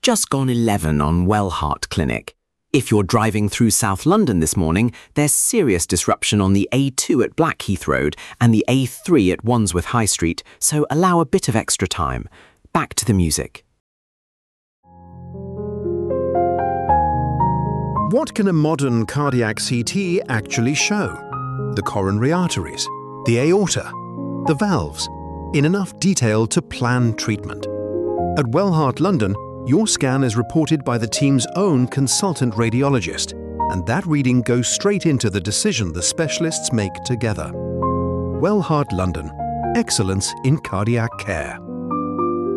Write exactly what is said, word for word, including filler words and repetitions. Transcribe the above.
just gone eleven on Wellhart Clinic. If you're driving through South London this morning, there's serious disruption on the A two at Blackheath Road and the A three at Wandsworth High Street, so allow a bit of extra time. Back to the music. What can a modern cardiac C T actually show? The coronary arteries, the aorta, the valves, in enough detail to plan treatment. At Wellhart London, your scan is reported by the team's own consultant radiologist, and that reading goes straight into the decision the specialists make together. Wellhart London. Excellence in cardiac care.